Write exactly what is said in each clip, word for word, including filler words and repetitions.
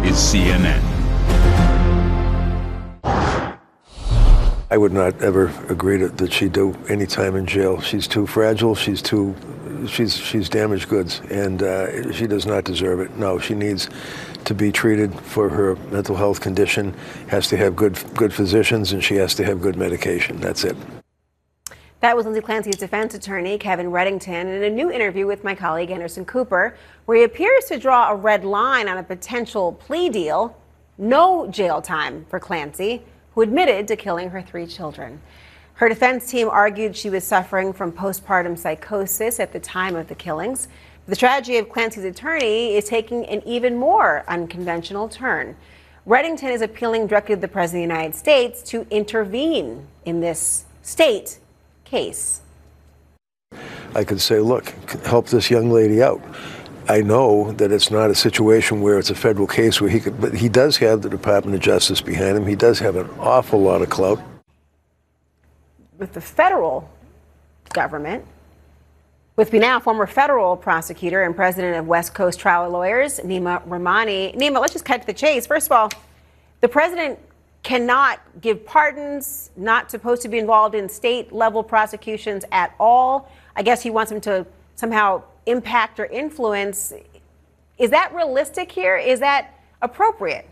is C N N. I would not ever agree to, that she do any time in jail. She's too fragile. She's too, she's she's damaged goods, and uh, she does not deserve it. No, she needs to be treated for her mental health condition. Has to have good good physicians, and she has to have good medication. That's it. That was Lindsay Clancy's defense attorney, Kevin Reddington, in a new interview with my colleague Anderson Cooper, where he appears to draw a red line on a potential plea deal. No jail time for Clancy, who admitted to killing her three children. Her defense team argued she was suffering from postpartum psychosis at the time of the killings. The tragedy of Clancy's attorney is taking an even more unconventional turn. Reddington is appealing directly to the President of the United States to intervene in this state case. I could say, look, help this young lady out. I know that it's not a situation where it's a federal case where he could, but he does have the Department of Justice behind him. He does have an awful lot of clout. With the federal government, with me now, former federal prosecutor and president of West Coast Trial Lawyers, Nima Rahmani. Nima, let's just cut to the chase. First of all, the president cannot give pardons, not supposed to be involved in state-level prosecutions at all. I guess he wants him to somehow impact or influence. Is that realistic here? Is that appropriate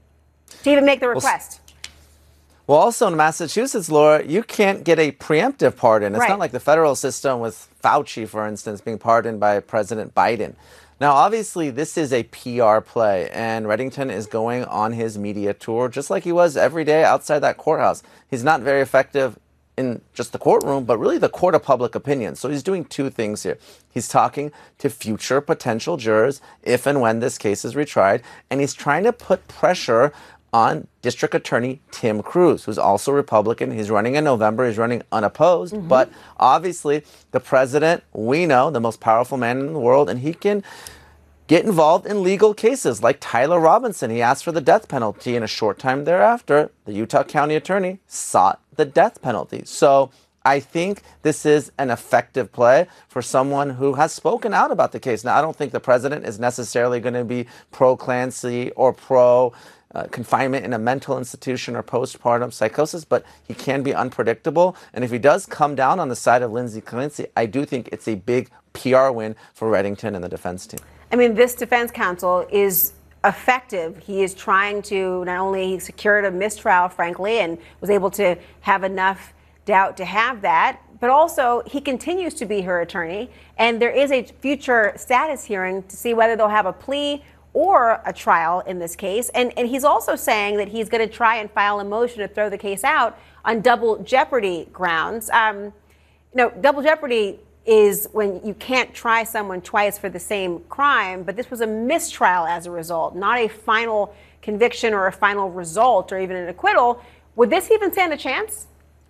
to even make the request? Well, also in Massachusetts, Laura, you can't get a preemptive pardon. It's right. not like the federal system with Fauci, for instance, being pardoned by President Biden. Now, obviously, this is a P R play, and Reddington is going on his media tour just like he was every day outside that courthouse. He's not very effective in just the courtroom, but really the court of public opinion. So he's doing two things here. He's talking to future potential jurors if and when this case is retried, and he's trying to put pressure on District Attorney Tim Cruz, who's also Republican. He's running in November. He's running unopposed. Mm-hmm. But obviously, the president, we know, the most powerful man in the world, and he can get involved in legal cases like Tyler Robinson. He asked for the death penalty, and a short time thereafter, the Utah County Attorney sought the death penalty. So I think this is an effective play for someone who has spoken out about the case. Now, I don't think the president is necessarily going to be pro-Clancy or pro- Uh, confinement in a mental institution or postpartum psychosis, but he can be unpredictable. And if he does come down on the side of Lindsay Clancy, I do think it's a big P R win for Reddington and the defense team. I mean, this defense counsel is effective. He is trying to not only secured a mistrial, frankly, and was able to have enough doubt to have that, but also he continues to be her attorney. And there is a future status hearing to see whether they'll have a plea or a trial in this case. And, and he's also saying that he's going to try and file a motion to throw the case out on double jeopardy grounds. Um, you know, double jeopardy is when you can't try someone twice for the same crime, but this was a mistrial as a result, not a final conviction or a final result or even an acquittal. Would this even stand a chance?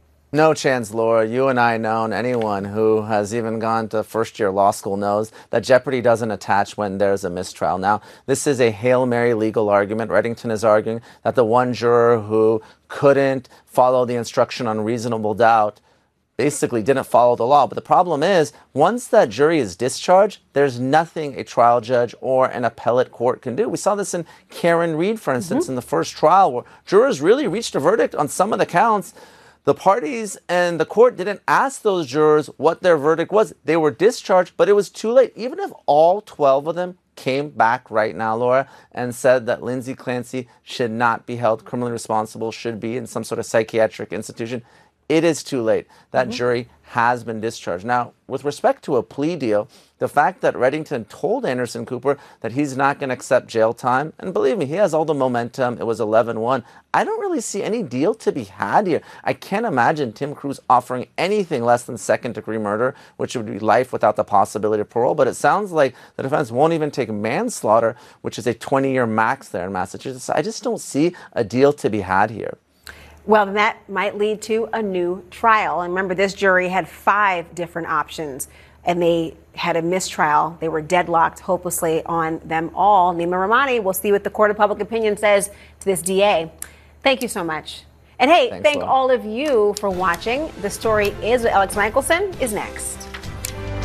No chance, Laura. You and I know, and anyone who has even gone to first-year law school knows that jeopardy doesn't attach when there's a mistrial. Now, this is a Hail Mary legal argument. Reddington is arguing that the one juror who couldn't follow the instruction on reasonable doubt basically didn't follow the law. But the problem is, once that jury is discharged, there's nothing a trial judge or an appellate court can do. We saw this in Karen Reed, for instance, mm-hmm. in the first trial, where jurors really reached a verdict on some of the counts. The parties and the court didn't ask those jurors what their verdict was. They were discharged, but it was too late. Even if all twelve of them came back right now, Laura, and said that Lindsay Clancy should not be held criminally responsible, should be in some sort of psychiatric institution, it is too late. That mm-hmm. jury has been discharged. Now, with respect to a plea deal, the fact that Reddington told Anderson Cooper that he's not going to accept jail time, and believe me, he has all the momentum. It was eleven one. I don't really see any deal to be had here. I can't imagine Tim Cruz offering anything less than second-degree murder, which would be life without the possibility of parole. But it sounds like the defense won't even take manslaughter, which is a twenty-year max there in Massachusetts. I just don't see a deal to be had here. Well, then that might lead to a new trial. And remember, this jury had five different options, and they had a mistrial. They were deadlocked hopelessly on them all. Nima Rahmani, we'll see what the court of public opinion says to this D A. Thank you so much. And hey, Thanks, thank Laura. all of you for watching. The Story Is with Alex Michelson is next.